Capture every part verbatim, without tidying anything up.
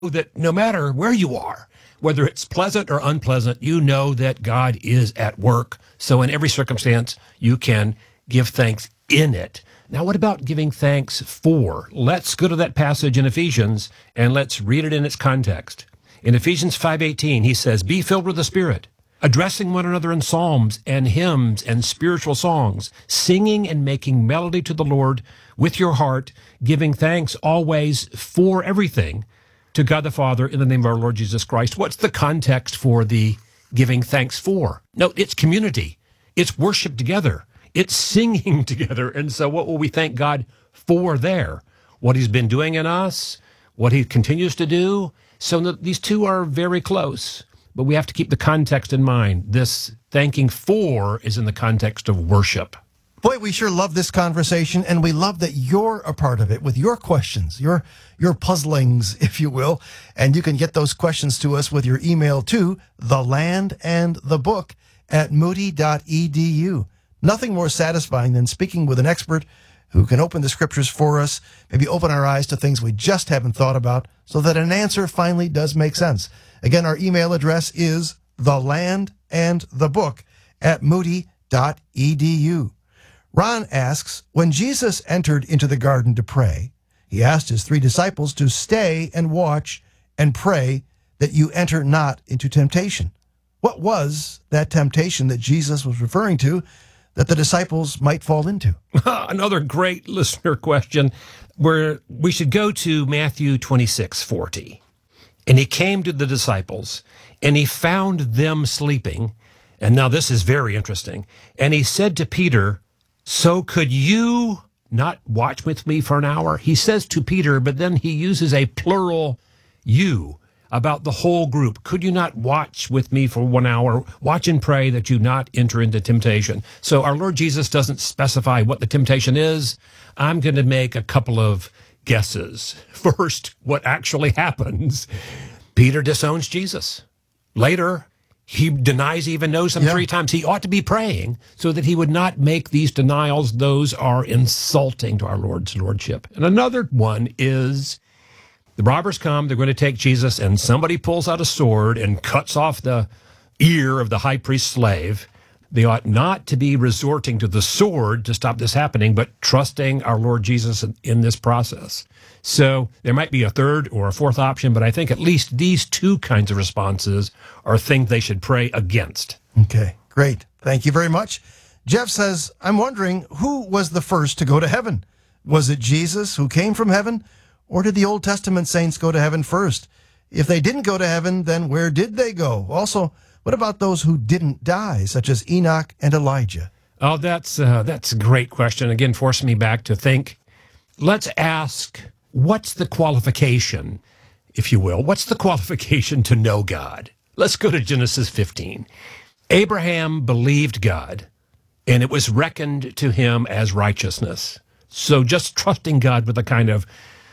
that no matter where you are, whether it's pleasant or unpleasant, you know that God is at work. So in every circumstance, you can give thanks in it. Now, what about giving thanks for? Let's go to that passage in Ephesians and let's read it in its context. In Ephesians five eighteen, he says, "Be filled with the Spirit, addressing one another in psalms and hymns and spiritual songs, singing and making melody to the Lord with your heart, giving thanks always for everything to God the Father in the name of our Lord Jesus Christ." What's the context for the giving thanks for? No, it's community. It's worship together. It's singing together. And so what will we thank God for there? What he's been doing in us, what he continues to do. So that these two are very close, but we have to keep the context in mind. This thanking for is in the context of worship. Boy, we sure love this conversation, and we love that you're a part of it with your questions, your your puzzlings, if you will. And you can get those questions to us with your email to the land and the book at moody dot e d u. Nothing more satisfying than speaking with an expert who can open the scriptures for us, maybe open our eyes to things we just haven't thought about, so that an answer finally does make sense. Again, our email address is the land and the book at moody dot e d u. Ron asks, when Jesus entered into the garden to pray, he asked his three disciples to stay and watch and pray that you enter not into temptation. What was that temptation that Jesus was referring to that the disciples might fall into? Another great listener question, where we should go to Matthew twenty-six forty. And he came to the disciples, and he found them sleeping. And now this is very interesting. And he said to Peter, "So could you not watch with me for an hour?" He says to Peter, but then he uses a plural you about the whole group. Could you not watch with me for one hour? Watch and pray that you not enter into temptation. So our Lord Jesus doesn't specify what the temptation is. I'm going to make a couple of guesses. First, what actually happens? Peter disowns Jesus. Later, he denies he even knows him yeah. three times. He ought to be praying so that he would not make these denials. Those are insulting to our Lord's lordship. And another one is the robbers come, they're going to take Jesus, and somebody pulls out a sword and cuts off the ear of the high priest's slave. They ought not to be resorting to the sword to stop this happening, but trusting our Lord Jesus in, in this process. So there might be a third or a fourth option, but I think at least these two kinds of responses are things they should pray against. Okay, great. Thank you very much. Jeff says, I'm wondering, who was the first to go to heaven? Was it Jesus who came from heaven, or did the Old Testament saints go to heaven first? If they didn't go to heaven, then where did they go? Also, what about those who didn't die, such as Enoch and Elijah? Oh, that's uh, that's a great question. Again, forcing me back to think. Let's ask, what's the qualification, if you will? What's the qualification to know God? Let's go to Genesis fifteen. Abraham believed God, and it was reckoned to him as righteousness. So just trusting God with a kind of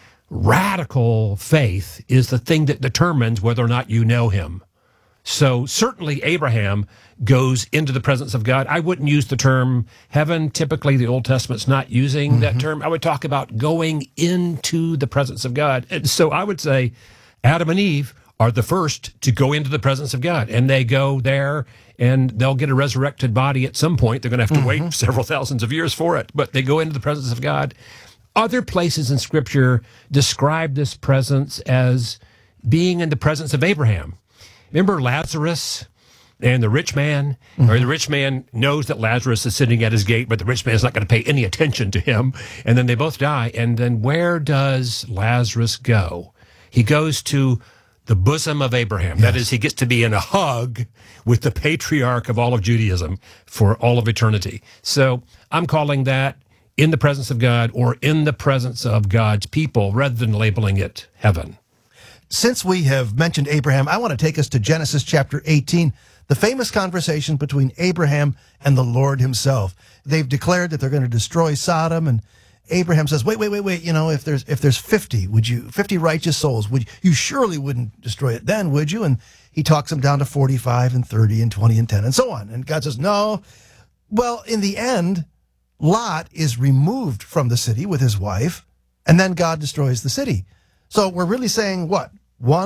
radical faith is the thing that determines whether or not you know him. So certainly Abraham goes into the presence of God. I wouldn't use the term heaven. Typically, the Old Testament's not using mm-hmm. that term. I would talk about going into the presence of God. And so I would say Adam and Eve are the first to go into the presence of God. And they go there, and they'll get a resurrected body at some point. They're going to have to mm-hmm. wait several thousands of years for it. But they go into the presence of God. Other places in Scripture describe this presence as being in the presence of Abraham. Remember Lazarus and the rich man? Mm-hmm. Or the rich man knows that Lazarus is sitting at his gate, but the rich man is not going to pay any attention to him. And then they both die. And then where does Lazarus go? He goes to the bosom of Abraham. Yes. That is, he gets to be in a hug with the patriarch of all of Judaism for all of eternity. So I'm calling that in the presence of God, or in the presence of God's people, rather than labeling it heaven. Since we have mentioned Abraham, I want to take us to Genesis chapter eighteen, the famous conversation between Abraham and the Lord himself. They've declared that they're going to destroy Sodom, and Abraham says, wait, wait, wait, wait, you know, if there's if there's fifty, would you, fifty righteous souls, would you, you surely wouldn't destroy it then, would you? And he talks them down to forty-five and thirty and twenty and ten and so on. And God says, no. Well, in the end, Lot is removed from the city with his wife, and then God destroys the city. So we're really saying what? one